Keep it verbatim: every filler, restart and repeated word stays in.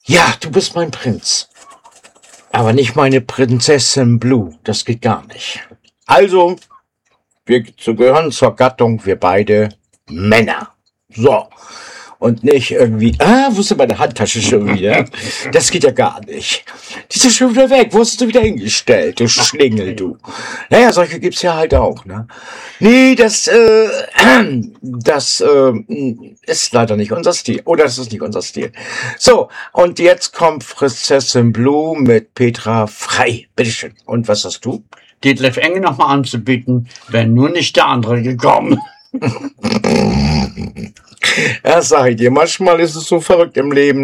Ja, du bist mein Prinz. Aber nicht meine Prinzessin Blue. Das geht gar nicht. Also, wir gehören zur Gattung, wir beide Männer. So. Und nicht irgendwie, ah, wo ist denn meine Handtasche schon wieder? Das geht ja gar nicht. Die ist ja schon wieder weg. Wo hast du wieder hingestellt, du Schlingel, du? Naja, solche gibt's ja halt auch, ne? Nee, das, äh, das, äh, ist leider nicht unser Stil. Oder das ist nicht unser Stil. So, und jetzt kommt Prinzessin Blue mit Petra Frei. Bitteschön. Und was hast du? Detlef Enge nochmal anzubieten, wäre nur nicht der andere gekommen. Ja, sag ich dir, manchmal ist es so verrückt im Leben.